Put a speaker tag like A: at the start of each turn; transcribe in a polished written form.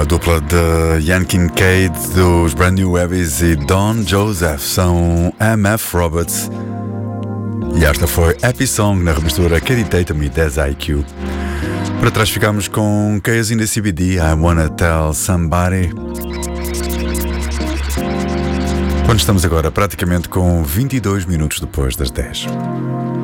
A: A dupla de Ian Kincaid dos Brand New Heavies e Don Joseph são MF Roberts. E esta foi Happy Song na remistura Katy Tatum e Des IQ. Para trás ficamos com Chaos in the CBD, I Wanna Tell Somebody. Quando estamos agora praticamente com 22 minutos depois das 10.